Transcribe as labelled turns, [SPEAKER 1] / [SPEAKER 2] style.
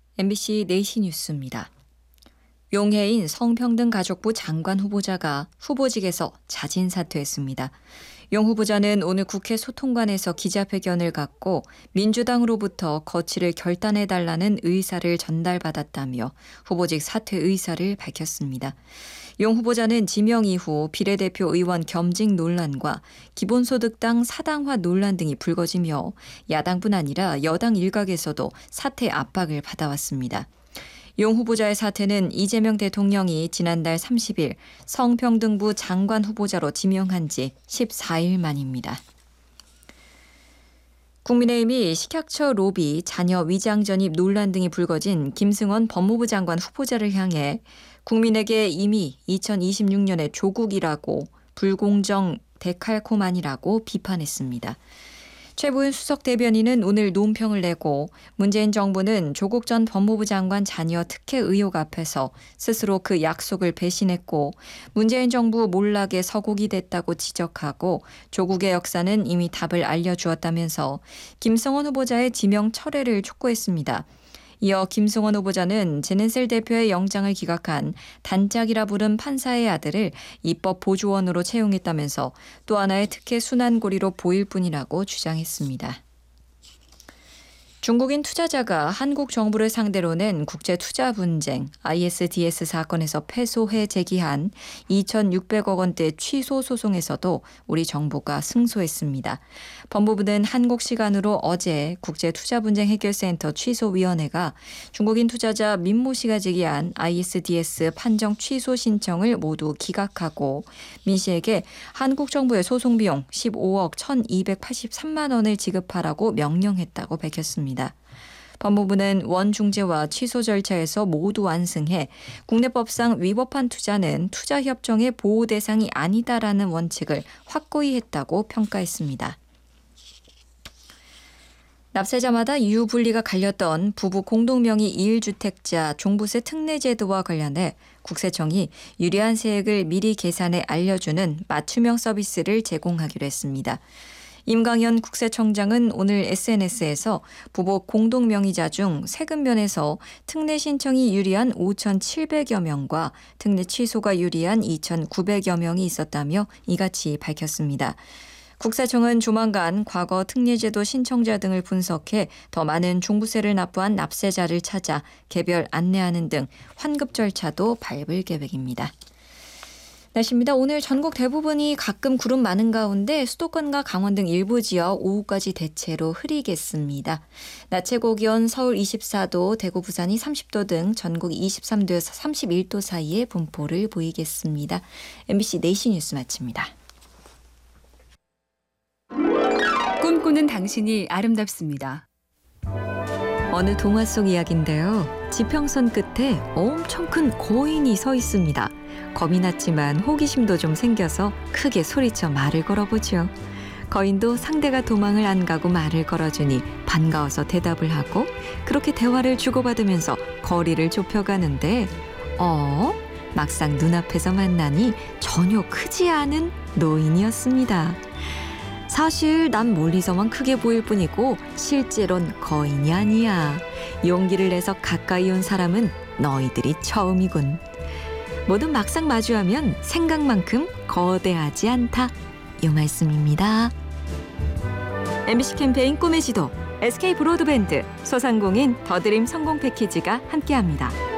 [SPEAKER 1] MBC 4시 뉴스입니다. 용해인 성평등가족부 장관 후보자가 후보직에서 자진 사퇴했습니다. 용 후보자는 오늘 국회 소통관에서 기자회견을 갖고 민주당으로부터 거취를 결단해달라는 의사를 전달받았다며 후보직 사퇴 의사를 밝혔습니다. 용 후보자는 지명 이후 비례대표 의원 겸직 논란과 기본소득당 사당화 논란 등이 불거지며 야당뿐 아니라 여당 일각에서도 사퇴 압박을 받아왔습니다. 용 후보자의 사퇴는 이재명 대통령이 지난달 30일 성평등부 장관 후보자로 지명한 지 14일 만입니다. 국민의힘이 식약처 로비, 자녀 위장 전입 논란 등이 불거진 김승원 법무부 장관 후보자를 향해 국민에게 이미 2026년에 조국이라고 불공정 데칼코마니라고 비판했습니다. 최고윤 수석 대변인은 오늘 논평을 내고 문재인 정부는 조국 전 법무부 장관 자녀 특혜 의혹 앞에서 스스로 그 약속을 배신했고 문재인 정부 몰락의 서곡이 됐다고 지적하고 조국의 역사는 이미 답을 알려주었다면서 김승원 후보자의 지명 철회를 촉구했습니다. 이어 김승원 후보자는 제넨셀 대표의 영장을 기각한 단짝이라 부른 판사의 아들을 입법보조원으로 채용했다면서 또 하나의 특혜 순환고리로 보일 뿐이라고 주장했습니다. 중국인 투자자가 한국 정부를 상대로 낸 국제투자 분쟁 ISDS 사건에서 패소해 제기한 2,600억 원대 취소 소송에서도 우리 정부가 승소했습니다. 법무부는 한국 시간으로 어제 국제투자분쟁해결센터 취소위원회가 중국인 투자자 민모 씨가 제기한 ISDS 판정 취소 신청을 모두 기각하고 민 씨에게 한국 정부의 소송 비용 15억 1,283만 원을 지급하라고 명령했다고 밝혔습니다. 법무부는 원중재와 취소 절차에서 모두 완승해 국내법상 위법한 투자는 투자협정의 보호 대상이 아니다라는 원칙을 확고히 했다고 평가했습니다. 납세자마다 이유 분리가 갈렸던 부부 공동명의 1주택자 종부세 특례 제도와 관련해 국세청이 유리한 세액을 미리 계산해 알려주는 맞춤형 서비스를 제공하기로 했습니다. 임강현 국세청장은 오늘 SNS에서 부부 공동명의자 중 세금 면에서 특례 신청이 유리한 5,700여 명과 특례 취소가 유리한 2,900여 명이 있었다며 이같이 밝혔습니다. 국세청은 조만간 과거 특례제도 신청자 등을 분석해 더 많은 종부세를 납부한 납세자를 찾아 개별 안내하는 등 환급 절차도 밟을 계획입니다. 날씨입니다. 오늘 전국 대부분이 가끔 구름 많은 가운데 수도권과 강원 등 일부 지역 오후까지 대체로 흐리겠습니다. 낮 최고 기온 서울 24도, 대구 부산이 30도 등 전국 23도에서 31도 사이의 분포를 보이겠습니다. MBC 4시 뉴스 마칩니다.
[SPEAKER 2] 꿈꾸는 당신이 아름답습니다.
[SPEAKER 1] 어느 동화 속 이야기인데요. 지평선 끝에 엄청 큰 거인이 서 있습니다. 겁이 났지만 호기심도 좀 생겨서 크게 소리쳐 말을 걸어보죠. 거인도 상대가 도망을 안 가고 말을 걸어주니 반가워서 대답을 하고 그렇게 대화를 주고받으면서 거리를 좁혀가는데 막상 눈앞에서 만나니 전혀 크지 않은 노인이었습니다. 사실 난 멀리서만 크게 보일 뿐이고 실제론 거인이 아니야. 용기를 내서 가까이 온 사람은 너희들이 처음이군. 모두 막상 마주하면 생각만큼 거대하지 않다. 이 말씀입니다. MBC 캠페인 꿈의 지도, SK 브로드밴드, 소상공인 더드림 성공 패키지가 함께합니다.